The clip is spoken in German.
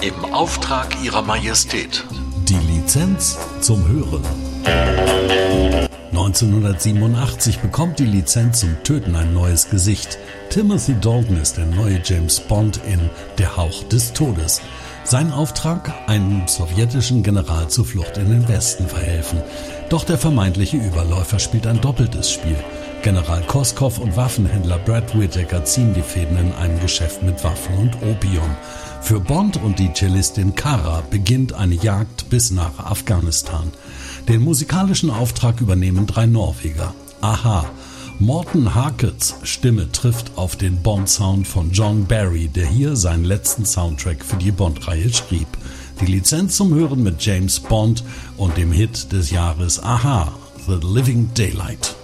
Im Auftrag Ihrer Majestät. Die Lizenz zum Hören. 1987 bekommt die Lizenz zum Töten ein neues Gesicht. Timothy Dalton ist der neue James Bond in Der Hauch des Todes. Sein Auftrag, einem sowjetischen General zur Flucht in den Westen verhelfen. Doch der vermeintliche Überläufer spielt ein doppeltes Spiel. General Koskov und Waffenhändler Brad Whittaker ziehen die Fäden in einem Geschäft mit Waffen und Opium. Für Bond und die Cellistin Kara beginnt eine Jagd bis nach Afghanistan. Den musikalischen Auftrag übernehmen 3 Norweger. Aha! Morten Harkets Stimme trifft auf den Bond-Sound von John Barry, der hier seinen letzten Soundtrack für die Bond-Reihe schrieb. Die Lizenz zum Hören mit James Bond und dem Hit des Jahres Aha, The Living Daylight.